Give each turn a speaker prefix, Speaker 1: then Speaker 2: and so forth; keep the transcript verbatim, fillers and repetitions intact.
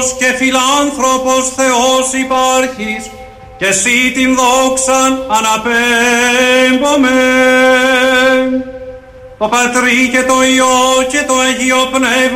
Speaker 1: και φιλάνθρωπος Θεός υπάρχεις, και εσύ την δόξαν αναπέμπομεν. Το Πατρί και το Υιό και το Αγίο Πνεύμα